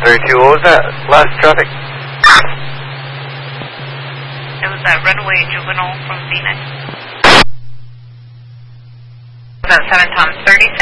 32, what was that last traffic? It was that runaway juvenile from Phoenix. Was that 7 times 36?